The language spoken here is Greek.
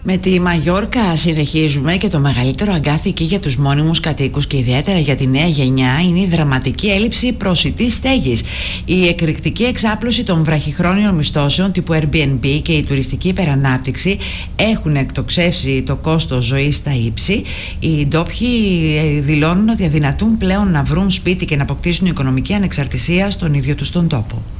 Με τη Μαγιόρκα συνεχίζουμε και το μεγαλύτερο αγκάθι εκεί για τους μόνιμους κατοίκους και ιδιαίτερα για τη νέα γενιά είναι η δραματική έλλειψη προσιτής στέγης. Η εκρηκτική εξάπλωση των βραχυχρόνιων μισθώσεων τύπου Airbnb και η τουριστική υπερανάπτυξη έχουν εκτοξεύσει το κόστος ζωής στα ύψη. Οι ντόπιοι δηλώνουν ότι αδυνατούν πλέον να βρουν σπίτι και να αποκτήσουν οικονομική ανεξαρτησία στον ίδιο τους τον τόπο.